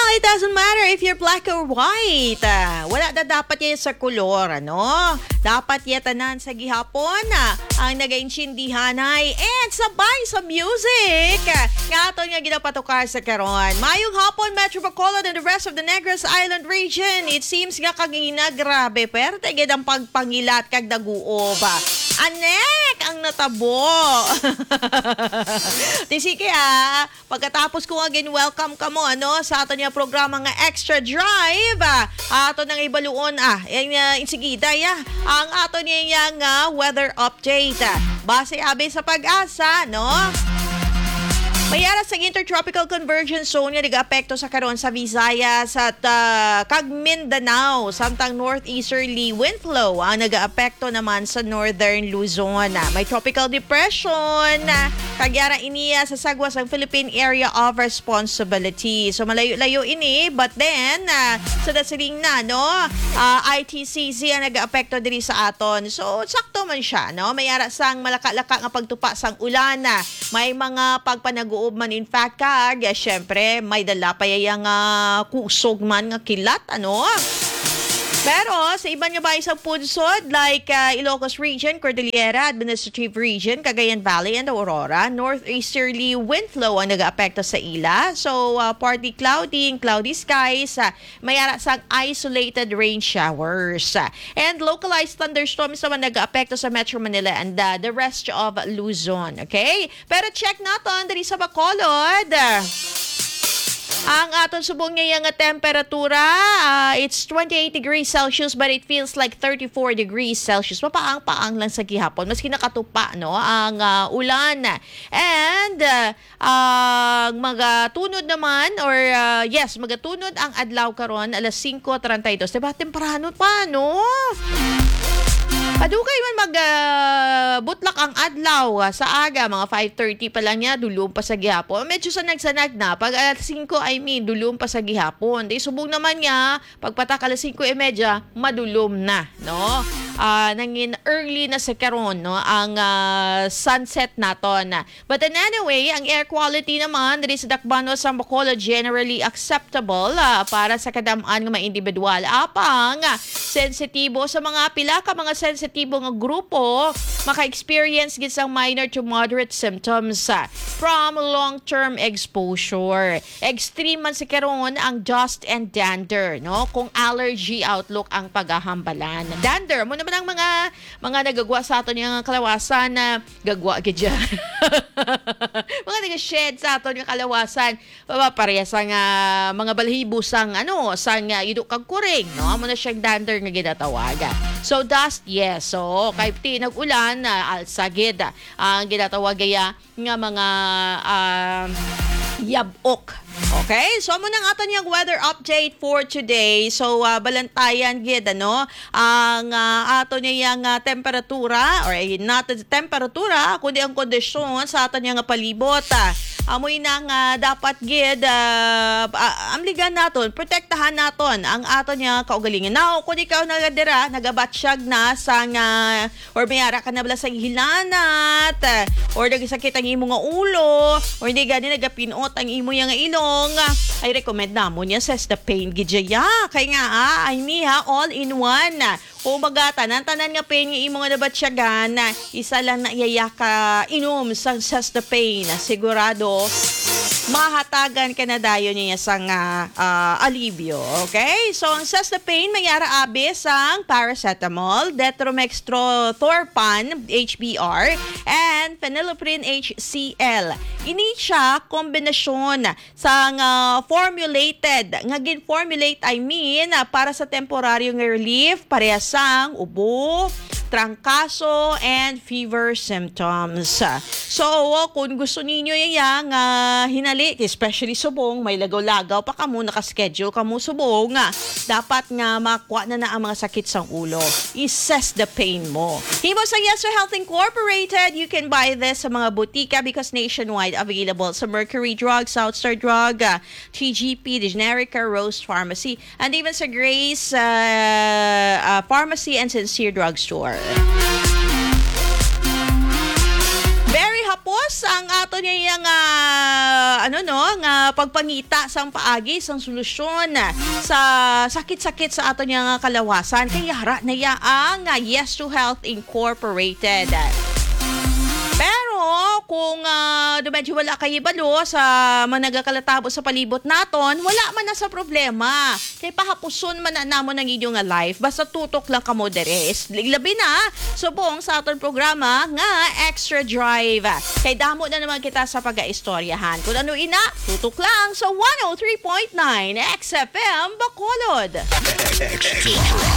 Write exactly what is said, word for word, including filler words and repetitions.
it doesn't matter if you're black or white. Ah, wala na dapat yan sa kulor, ano? Dapat yatanan sa gihapon ah, ang nagaintindihanay and sabay sa music. Nga ito nga ginapatukar sa karon. Mayong hapon, Metro Bacolod and the rest of the Negros Island region. It seems nga kagina grabe, pero tagad ang pagpangilat kag daguob. Anek ang natabo. Tisi kaya, pagkatapos ko again, welcome ka mo ano, sa ato niya programa nga Extra Drive. Ah, ato nang ibaluon, ah, yung uh, insigida, ya, ang ato niya nga weather update. Base abe sa pag-asa, no? Mayara sa intertropical convergence zone nga nag-apekto sa karon sa Visayas at uh, kag Mindanao, samtang northeasterly wind flow ang nag-apekto naman sa northern Luzon. May tropical depression kagyara iniya sa sagwas ang Philippine Area of Responsibility. So malayo-layo ini, but then uh, sa dasiling na no, uh, I T C Z ang nag-apekto diri sa aton. So sakto man siya, no? Mayara sang malaka-laka nga pagtupa sang ulan. May mga pagpanago man in fact kag, yeah, syempre may dala pa yang uh, kusog man nga kilat, ano? Pero sa iba nga ba isang punsod like uh, Ilocos Region, Cordillera, Administrative Region, Cagayan Valley and Aurora, northeasterly wind flow ang nag-aapekto sa ila. So uh, partly cloudy, cloudy skies, uh, mayara sang isolated rain showers. Uh, and localized thunderstorms naman nag-aapekto sa Metro Manila and uh, the rest of Luzon. Okay? Pero check natin dali sa Bacolod. Uh, Ang aton subong ngayong temperatura, uh, it's twenty-eight degrees Celsius but it feels like thirty-four degrees Celsius. Mapaang-paang lang sa gihapon. Maski nakatupa, no, ang uh, ulan. And uh, uh, magatunod naman, or uh, yes, magatunod ang adlaw karon alas singko treinta y dos. Diba, temprano pa, no? Padukay man mag-butlak uh, ang adlaw uh, sa aga, mga five thirty pa lang niya, dulong pa sa gihapon. Medyo sanag-sanag na. Pag alas singko, I mean, dulong pa sa gihapon. Di subong naman niya, pagpatak alas singko e medya, madulom na, no? Uh, nangin early na sa karon, no, ang uh, sunset naton. But then anyway, ang air quality naman diri sa Dakbanos sa Bacolod generally acceptable uh, para sa kadamaan ng mga individual. Apang uh, sensitibo sa mga pila ka mga sensitibo nga grupo maka-experience gid sang minor to moderate symptoms uh, from long-term exposure. Extreme man sa karon ang dust and dander, no, kung allergy outlook ang paghahambalan. Dander mo naman ang mga mga nagagwa sa aton yung kalawasan na gagwa gid dyan. Mga nag-shed sa aton yung kalawasan pareha sang uh, mga balahibo sang ano sang uh, iduk kag kuring, no, amo na siyang dander nga ginatawagan. So dust, yes, so kay ti nag-ulan uh, alsagid uh, ang ginatawag gaya nga mga uh, yabok. Okay, so mo nang aton yung weather update for today. So uh, balantayan gid ano ang uh, aton yung uh, temperatura, or eh, not the temperatura kundi ang kondisyon sa aton yung palibot. Uh, amoy nang uh, dapat gid uh, uh, amligan naton, protektahan naton ang aton yung kaugalingon. Now kung ikaw nagadira nagabatsyag na sang uh, or mayara ka na bala sang hilanat uh, or nagsakit ang imo nga ulo or hindi gani nagapinot ang imo nga ilong, ay recommend na mo niya Cestapane gidya. Kaya nga ah, ay niya all in one. Kung baga tanan-tanan nga pain nga imo nga nabatsyagan, isa lang na iyaya ka inom sa Cestapane. Sigurado mahatagan ka na dayon niya sang uh, uh, alibyo. Okay? So ang Cestapane mayara abe sang paracetamol, dextromethorphan H B R and phenylephrine H C L. Ini siya kombinasyon sang uh, formulated nga gin-formulate I mean uh, para sa temporaryo nga relief pareha sang ubo, trangkaso, and fever symptoms. So, kung gusto ninyo yung uh, hinali, especially subong, may lagaw-lagaw pa kamo, nakaschedule kamo subong, uh, dapat nga makuha na na ang mga sakit sa ulo. I-cess the pain mo. Himo sa Yes to Health Incorporated, you can buy this sa mga butika because nationwide available sa Mercury Drug, Southstar Drug, uh, T G P, The Generica, Rose Pharmacy, and even sa Grace uh, uh, Pharmacy and Sincere Drugstore. Very hapos Tapos ang ato niya yung ah, ano no, nga pagpangita sang paagi sang solusyon sa sakit-sakit sa ato niya nga kalawasan. Kaya hara na ya ang ah, Yes to Health Incorporated. Pero kung uh, medyo wala kayo balo sa managakalatabo sa palibot naton, wala man na sa problema. Kay pahapuson man na namo ng inyong nga life, basta tutok lang kamo deres. Labi na, subong sa aton programa nga Extra Drive. Kay damo na naman kita sa pag-aistoryahan. Kung ano ina, tutok lang sa one oh three point nine X F M Bacolod. Extra Drive.